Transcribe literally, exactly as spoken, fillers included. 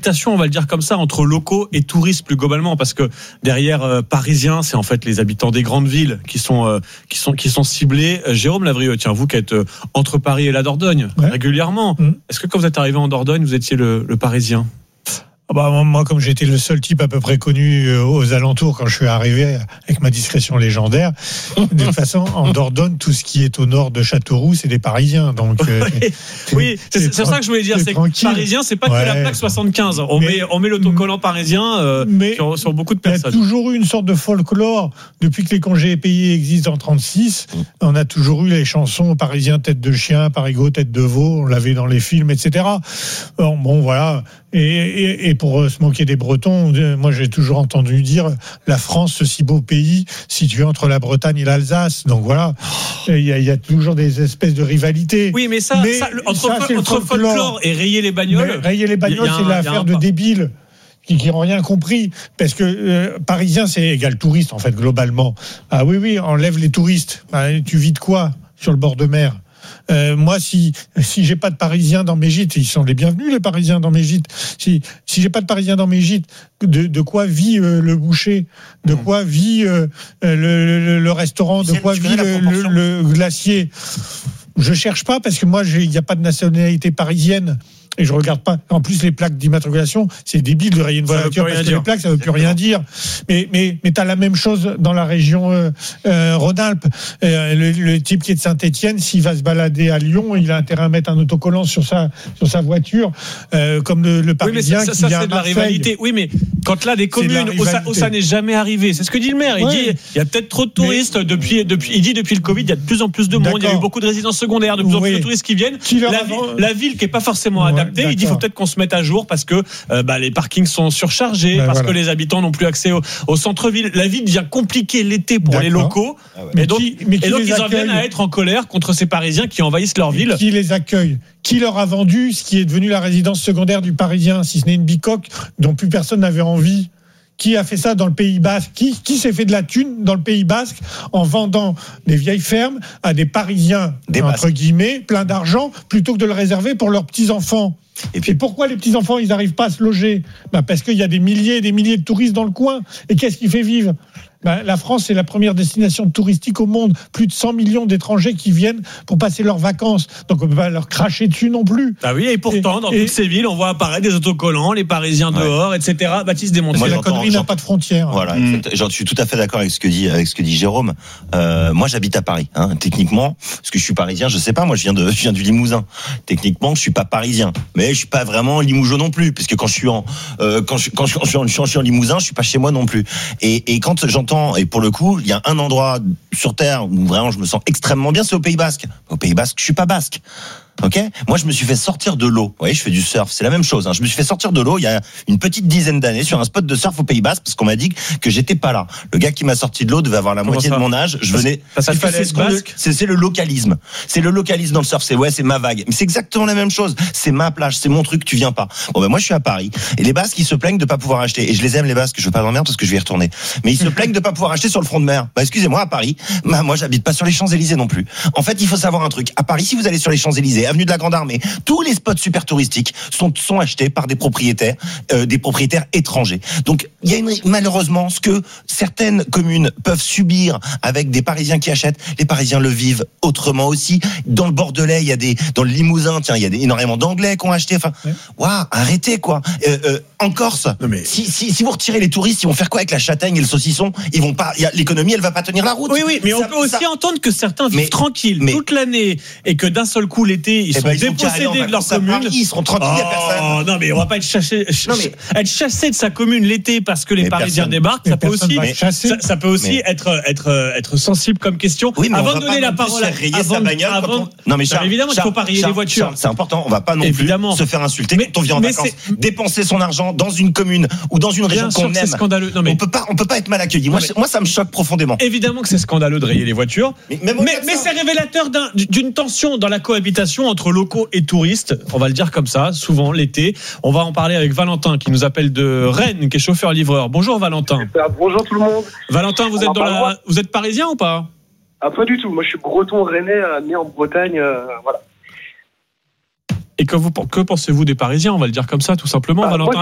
cohabitation, on va le dire comme ça, entre locaux et touristes plus globalement, parce que derrière euh, Parisiens, c'est en fait les habitants des grandes villes qui sont euh, qui sont qui sont ciblés. Euh, Jérôme Lavrieux, tiens, vous qui êtes euh, entre Paris et la Dordogne ouais. régulièrement, mmh. est-ce que quand vous êtes arrivé en Dordogne, vous étiez le, le Parisien? Ah bah, moi, comme j'étais le seul type à peu près connu aux alentours quand je suis arrivé avec ma discrétion légendaire, de toute façon, en Dordogne, tout ce qui est au nord de Châteauroux, c'est des Parisiens. Donc, oui, euh, oui c'est, c'est, c'est ça que je voulais dire. C'est, c'est que Parisien, c'est pas ouais. que la plaque soixante-quinze. On mais, met, on met l'autocollant parisien euh, mais sur, sur beaucoup de personnes. Il y a toujours eu une sorte de folklore depuis que les congés payés existent en trente-six. On a toujours eu les chansons Parisien tête de chien, Parigot tête de veau. On l'avait dans les films, et cetera. Bon, bon voilà. Et, et, et pour se moquer des Bretons, moi j'ai toujours entendu dire la France, ce si beau pays situé entre la Bretagne et l'Alsace. Donc voilà, il y a, il y a toujours des espèces de rivalités. Oui, mais ça, mais ça entre, ça, fol- entre folklore. folklore et rayer les bagnoles, mais rayer les bagnoles, c'est un, l'affaire de débiles qui n'ont rien compris, parce que euh, Parisien c'est égal touriste en fait globalement. Ah oui oui, enlève les touristes. Ah, tu vis de quoi sur le bord de mer? Euh, moi, si si j'ai pas de Parisiens dans mes gîtes, ils sont les bienvenus les Parisiens dans mes gîtes. Si si j'ai pas de Parisiens dans mes gîtes, de de quoi vit euh, le boucher, de quoi vit euh, le, le, le restaurant, de quoi vit le, le, le glacier. Je cherche pas parce que moi, il n'y a pas de nationalité parisienne. Et je regarde pas. En plus, les plaques d'immatriculation, c'est débile de rayer une voiture parce que dire. Les plaques, ça veut plus rien dire. Mais mais mais t'as la même chose dans la région euh, euh, Rhône-Alpes. Euh, le, le type qui est de Saint-Étienne, s'il va se balader à Lyon, il a intérêt à mettre un autocollant sur sa sur sa voiture, euh, comme le, le Parisien oui, mais ça, qui ça, vient c'est à Marseille. De la rivalité. Oui, mais quand là des communes où ça, où ça n'est jamais arrivé, c'est ce que dit le maire. Il ouais. dit il y a peut-être trop de touristes mais, depuis depuis. Il dit depuis le Covid, il y a de plus en plus de monde. D'accord. Il y a eu beaucoup de résidences secondaires, de plus oui. en plus de touristes qui viennent. Qui la, avant... la ville qui est pas forcément ouais. adapté, D'accord. il dit il faut peut-être qu'on se mette à jour parce que euh, bah, les parkings sont surchargés, ben parce voilà. que les habitants n'ont plus accès au, au centre-ville. La vie devient compliquée l'été pour D'accord. les locaux. Ah ouais. Mais donc, qui, mais qui et donc ils accueille. en viennent à être en colère contre ces Parisiens qui envahissent leur ville. Qui les accueille? Qui leur a vendu ce qui est devenu la résidence secondaire du Parisien, si ce n'est une bicoque dont plus personne n'avait envie? Qui a fait ça dans le Pays Basque? Qui, qui s'est fait de la thune dans le Pays Basque en vendant des vieilles fermes à des Parisiens, des entre Basques. guillemets, plein d'argent, plutôt que de le réserver pour leurs petits-enfants? Et, puis, et pourquoi les petits-enfants, ils n'arrivent pas à se loger? Bah parce qu'il y a des milliers et des milliers de touristes dans le coin. Et qu'est-ce qui fait vivre? Ben, la France, c'est la première destination touristique au monde. Plus de cent millions d'étrangers qui viennent pour passer leurs vacances. Donc, on ne peut pas leur cracher dessus non plus. Ah oui, et pourtant, et, dans et, toutes ces villes, on voit apparaître des autocollants, les Parisiens ouais. dehors, et cetera. Baptiste Desmontiers. Moi, la connerie n'a pas de frontières. Voilà, mmh. je suis tout à fait d'accord avec ce que dit, avec ce que dit Jérôme. Euh, moi, j'habite à Paris. Hein, techniquement, parce que je suis parisien, je sais pas. Moi, je viens de, je viens du Limousin. Techniquement, je suis pas parisien, mais je suis pas vraiment limougeau non plus, puisque quand je suis en, euh, quand je, quand je, quand je, quand je suis en Limousin, je suis pas chez moi non plus. Et, et quand j'entends, et pour le coup, il y a un endroit sur Terre où vraiment je me sens extrêmement bien, c'est au Pays Basque. Au Pays Basque, je suis pas basque. Ok, moi je me suis fait sortir de l'eau. Vous voyez, je fais du surf, c'est la même chose. Hein. Je me suis fait sortir de l'eau il y a une petite dizaine d'années sur un spot de surf au Pays Basque parce qu'on m'a dit que j'étais pas là. Le gars qui m'a sorti de l'eau devait avoir la Comment moitié ça de mon âge. Je venais. Ça, ça fallait c'est, le, c'est, c'est le localisme. C'est le localisme dans le surf. C'est ouais, c'est ma vague. Mais c'est exactement la même chose. C'est ma plage, c'est mon truc. Tu viens pas. Bon ben moi je suis à Paris et les Basques ils se plaignent de pas pouvoir acheter. Et je les aime les Basques. Je veux pas d'emmerde parce que je vais y retourner. Mais ils se plaignent de pas pouvoir acheter sur le front de mer. Bah excusez-moi à Paris. Bah moi j'habite pas sur les Champs-Élysées non plus. En fait il faut savoir un truc. À Paris si vous allez sur les Champs-Élysées, avenue de la Grande Armée, tous les spots super touristiques sont, sont achetés par des propriétaires, euh, des propriétaires étrangers. Donc, il y a une, malheureusement ce que certaines communes peuvent subir avec des Parisiens qui achètent. Les Parisiens le vivent autrement aussi. Dans le Bordelais, il y a des, dans le Limousin, tiens, il y a des, énormément d'Anglais qui ont acheté. Enfin, waouh, wow, arrêtez quoi. Euh, euh, en Corse, mais... si, si, si vous retirez les touristes, ils vont faire quoi avec la châtaigne et le saucisson? Ils vont pas. Y a, l'économie, elle va pas tenir la route. Oui, oui, mais ça, on peut ça... aussi entendre que certains vivent mais, tranquilles mais... toute l'année et que d'un seul coup l'été ils eh sont ben, dépossédés de leur commune. Ils seront tranquilles, il oh, y a personne. Non mais on va pas être chassé, ch- non, mais... être chassé de sa commune l'été parce que les mais Parisiens personne, débarquent. Ça peut aussi, ça, ça peut aussi mais... être être être sensible comme question. Oui, mais avant de donner la parole, avant, avant... On... non mais Charles, évidemment, il faut pas rayer les voitures. Charles, c'est important. On va pas non évidemment. plus se faire insulter quand on vient en vacances. Dépenser son argent dans une commune ou dans une région qu'on aime. C'est scandaleux. On peut pas, on peut pas être mal accueilli. Moi, moi, ça me choque profondément. Évidemment que c'est scandaleux de rayer les voitures. Mais mais c'est révélateur d'une tension dans la cohabitation entre locaux et touristes. On va le dire comme ça, souvent l'été. On va en parler avec Valentin qui nous appelle de Rennes, qui est chauffeur-livreur. Bonjour Valentin. Bonjour tout le monde. Valentin, vous êtes dans la, vous êtes parisien ou pas? Ah pas du tout. Moi je suis breton rennais, né en Bretagne, euh, voilà. Et que vous, que pensez-vous des Parisiens? On va le dire comme ça, tout simplement, ah, Valentin. Moi,